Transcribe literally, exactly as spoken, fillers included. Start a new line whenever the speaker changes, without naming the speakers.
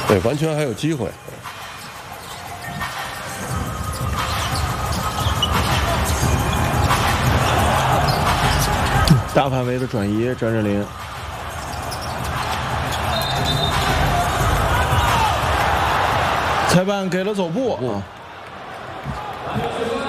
对，完全还有机会。
大范围的转移，张镇麟。裁判给了走步啊。